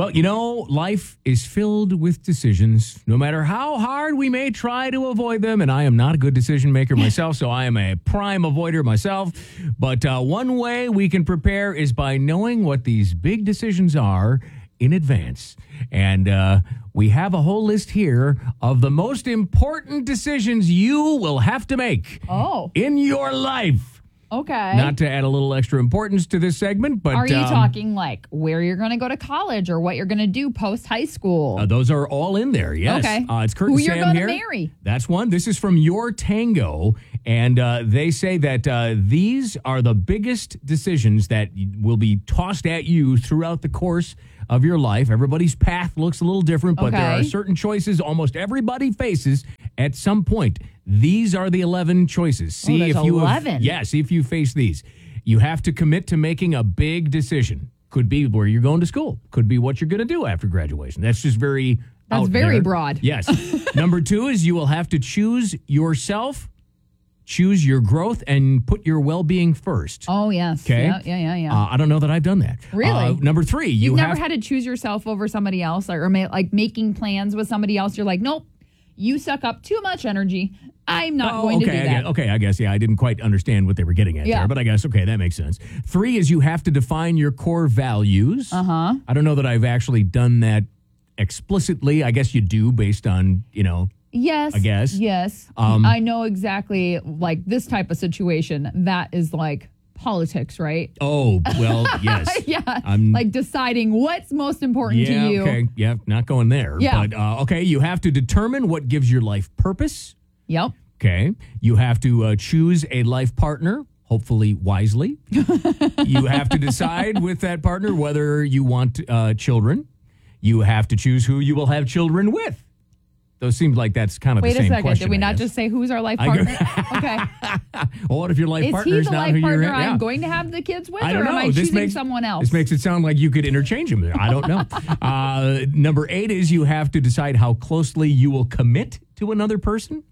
Well, life is filled with decisions, no matter how hard we may try to avoid them. And I am not a good decision maker myself, so I am a prime avoider myself. But one way we can prepare is by knowing what these big decisions are in advance. And we have a whole list here of the most important decisions you will have to make in your life. Okay. Not to add a little extra importance to this segment, but... Are you talking like where you're going to go to college or what you're going to do post-high school? Those are all in there, yes. Okay. It's Kurt Who and you're Sam going here. to marry. That's one. This is from Your Tango, and they say that these are the biggest decisions that will be tossed at you throughout the course of your life. Everybody's path looks a little different, but there are certain choices almost everybody faces at some point. These are the 11 choices. See there's if you 11. see if you face these. You have to commit to making a big decision. Could be where you're going to school. Could be what you're going to do after graduation. That's just very That's out very there. broad. Yes. Number 2 is you will have to choose yourself, choose your growth, and put your well-being first. Oh, yes. Okay. Yeah. I don't know that I've done that. Really? Number 3, You've never had to choose yourself over somebody else or like making plans with somebody else. You're like, nope, you suck up too much energy. I'm not going to do that. I guess, I didn't quite understand what they were getting at there, but I guess, that makes sense. 3 is you have to define your core values. I don't know that I've actually done that explicitly. I guess you do based on, Yes. I guess. Yes. I know exactly like this type of situation. That is like politics, right? Oh, well, yes. Yeah. Like deciding what's most important to you. Okay. Yeah. Not going there. Yeah. But, you have to determine what gives your life purpose. Yep. Okay. You have to choose a life partner, hopefully wisely. You have to decide with that partner whether you want children. You have to choose who you will have children with. Those seem like that's kind of the same question. Wait a second. Did we not just say who's our life partner? Okay. Well, what if your life partner is not who you're... Is he the life partner I'm going to have the kids with? I don't know. Or am I choosing someone else? This makes it sound like you could interchange them. I don't know. Number 8 is you have to decide how closely you will commit to another person.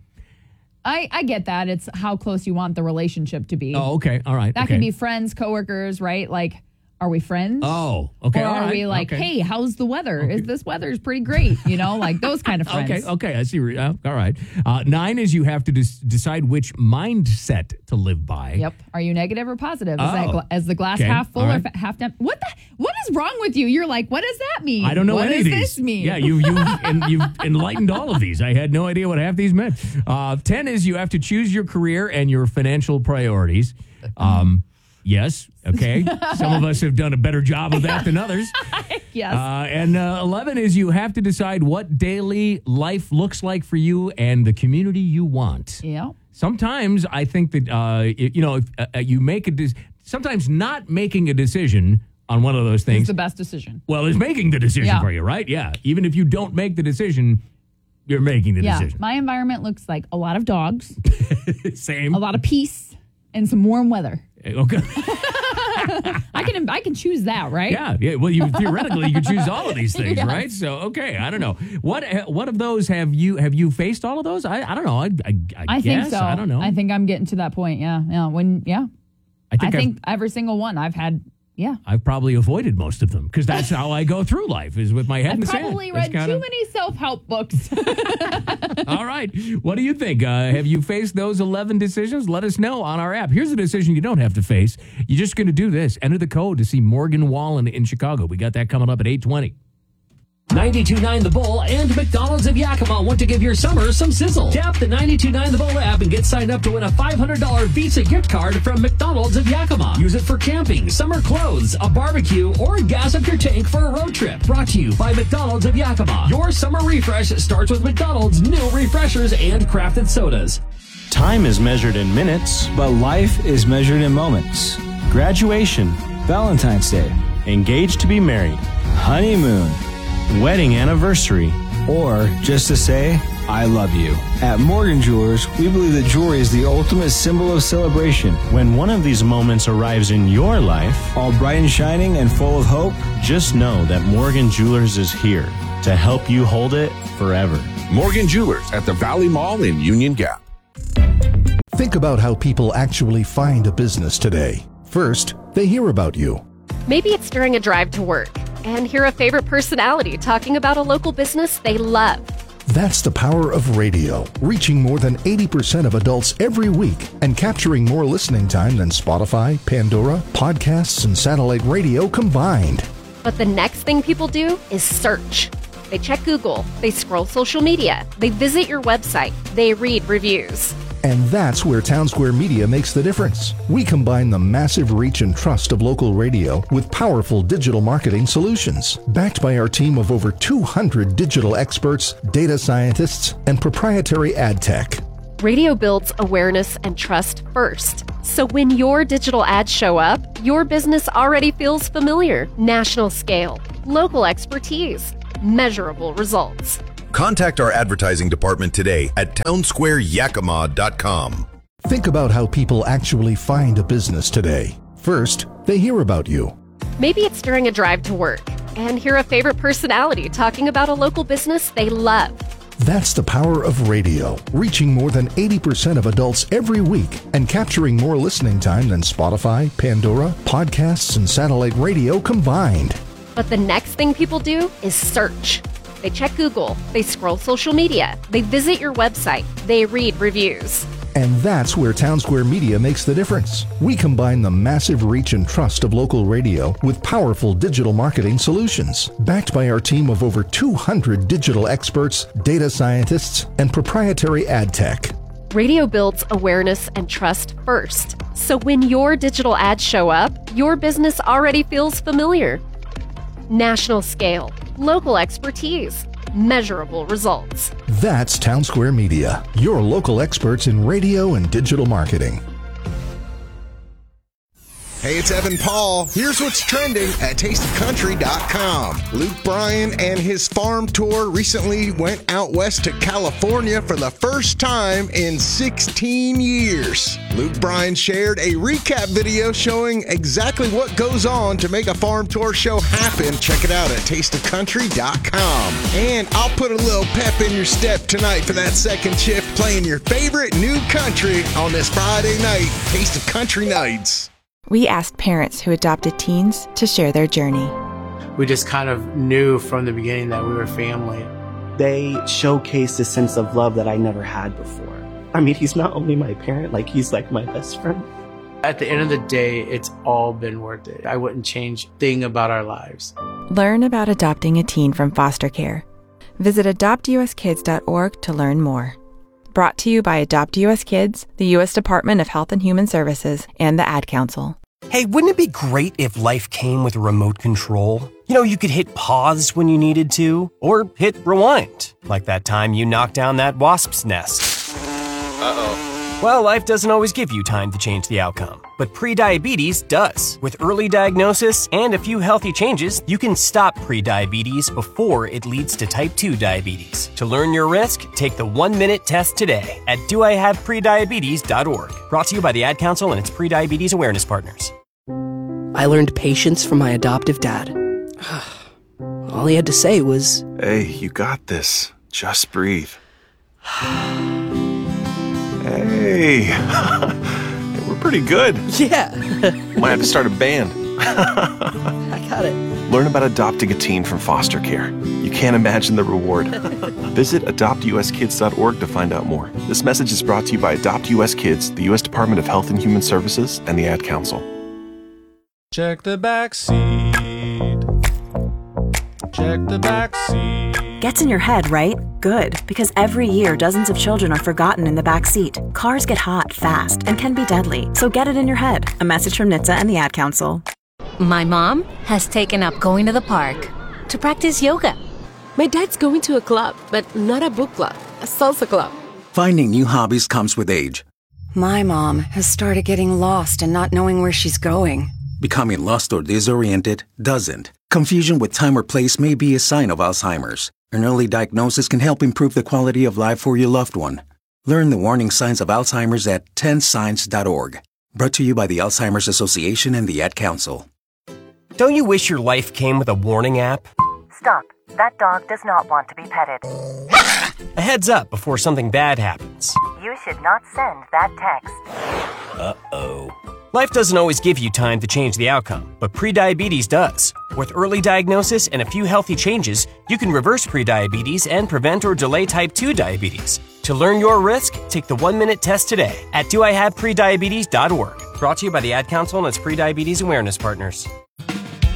I get that. It's how close you want the relationship to be. Oh, okay. All right. That can be friends, coworkers, right? Like, are we friends? Oh, okay. Or are we like, hey, how's the weather? Okay. This weather's pretty great. Like those kind of friends. Okay. I see. All right. 9 is you have to decide which mindset to live by. Yep. Are you negative or positive? Is the glass half full or half empty? What is wrong with you? You're like, what does that mean? I don't know what any of these. What does this mean? Yeah, you've enlightened all of these. I had no idea what half these meant. 10 is you have to choose your career and your financial priorities. Yes. Okay. Some of us have done a better job of that than others. Yes. And 11 is you have to decide what daily life looks like for you and the community you want. Yeah. Sometimes I think that, if you make sometimes not making a decision on one of those things. It's the best decision. Well, it's making the decision for you, right? Yeah. Even if you don't make the decision, you're making the decision. My environment looks like a lot of dogs. Same. A lot of peace and some warm weather. Okay. I can choose that, right? Yeah. Well, theoretically you could choose all of these things, right? So, okay, I don't know. What of those have you faced all of those? I don't know. I guess. Think so. I don't know. I think I'm getting to that point. Yeah. I think every single one I've had. Yeah. I've probably avoided most of them because that's how I go through life is with my head in the sand. I've probably read too many self-help books. All right. What do you think? Have you faced those 11 decisions? Let us know on our app. Here's a decision you don't have to face. You're just going to do this. Enter the code to see Morgan Wallen in Chicago. We got that coming up at 8:20. 92.9 The Bull and McDonald's of Yakima want to give your summer some sizzle. Tap the 92.9 The Bull app and get signed up to win a $500 Visa gift card from McDonald's of Yakima. Use it for camping, summer clothes, a barbecue, or gas up your tank for a road trip. Brought to you by McDonald's of Yakima. Your summer refresh starts with McDonald's new refreshers and crafted sodas. Time is measured in minutes, but life is measured in moments. Graduation, Valentine's Day, engaged to be married, honeymoon, wedding anniversary, or just to say, I love you. At Morgan Jewelers, we believe that jewelry is the ultimate symbol of celebration. When one of these moments arrives in your life, all bright and shining and full of hope, just know that Morgan Jewelers is here to help you hold it forever. Morgan Jewelers at the Valley Mall in Union Gap. Think about how people actually find a business today. First, they hear about you. Maybe it's during a drive to work. and hear a favorite personality talking about a local business they love. That's the power of radio, reaching more than 80% of adults every week and capturing more listening time than Spotify, Pandora, podcasts, and satellite radio combined. But the next thing people do is search. They check Google, they scroll social media, they visit your website, they read reviews. And that's where Townsquare Media makes the difference. We combine the massive reach and trust of local radio with powerful digital marketing solutions, backed by our team of over 200 digital experts, data scientists, and proprietary ad tech. Radio builds awareness and trust first. So when your digital ads show up, your business already feels familiar. National scale, local expertise, measurable results. Contact our advertising department today at townsquareyakima.com. Think about how people actually find a business today. First, they hear about you. Maybe it's during a drive to work and hear a favorite personality talking about a local business they love. That's the power of radio, reaching more than 80% of adults every week and capturing more listening time than Spotify, Pandora, podcasts, and satellite radio combined. But the next thing people do is search. They check Google, they scroll social media, they visit your website, they read reviews. And that's where Townsquare Media makes the difference. We combine the massive reach and trust of local radio with powerful digital marketing solutions, backed by our team of over 200 digital experts, data scientists, and proprietary ad tech. Radio builds awareness and trust first. So when your digital ads show up, your business already feels familiar. National scale, local expertise, measurable results. That's Townsquare Media, your local experts in radio and digital marketing. Hey, it's Evan Paul. Here's what's trending at tasteofcountry.com. Luke Bryan and his farm tour recently went out west to California for the first time in 16 years. Luke Bryan shared a recap video showing exactly what goes on to make a farm tour show happen. Check it out at tasteofcountry.com. And I'll put a little pep in your step tonight for that second shift, playing your favorite new country on this Friday night, Taste of Country Nights. We asked parents who adopted teens to share their journey. We just kind of knew from the beginning that we were family. They showcased a sense of love that I never had before. I mean, he's not only my parent, he's like my best friend. At the end of the day, it's all been worth it. I wouldn't change a thing about our lives. Learn about adopting a teen from foster care. Visit adoptuskids.org to learn more. Brought to you by Adopt US Kids, the U.S. Department of Health and Human Services, and the Ad Council. Hey, wouldn't it be great if life came with a remote control? You know, you could hit pause when you needed to, or hit rewind, like that time you knocked down that wasp's nest. Uh-oh. Well, life doesn't always give you time to change the outcome, but prediabetes does. With early diagnosis and a few healthy changes, you can stop prediabetes before it leads to type 2 diabetes. To learn your risk, take the 1-minute test today at doihaveprediabetes.org. Brought to you by the Ad Council and its prediabetes awareness partners. I learned patience from my adoptive dad. All he had to say was, "Hey, you got this. Just breathe." Hey, we're pretty good. Yeah. Might have to start a band. I got it. Learn about adopting a teen from foster care. You can't imagine the reward. Visit adoptuskids.org to find out more. This message is brought to you by Adopt US Kids, the U.S. Department of Health and Human Services, and the Ad Council. Check the back seat. Check the back seat. Gets in your head, right? Good, because every year dozens of children are forgotten in the back seat. Cars get hot fast and can be deadly, so get it in your head. A message from NHTSA and the Ad Council. My mom has taken up going to the park to practice yoga. My dad's going to a club, but not a book club, a salsa club. Finding new hobbies comes with age. My mom has started getting lost and not knowing where she's going. Becoming lost or disoriented doesn't. Confusion with time or place may be a sign of Alzheimer's. An early diagnosis can help improve the quality of life for your loved one. Learn the warning signs of Alzheimer's at 10signs.org. Brought to you by the Alzheimer's Association and the Ad Council. Don't you wish your life came with a warning app? Stop. That dog does not want to be petted. A heads up before something bad happens. You should not send that text. Uh-oh. Life doesn't always give you time to change the outcome, but prediabetes does. With early diagnosis and a few healthy changes, you can reverse prediabetes and prevent or delay type 2 diabetes. To learn your risk, take the 1-minute test today at doihaveprediabetes.org. Brought to you by the Ad Council and its Prediabetes Awareness Partners.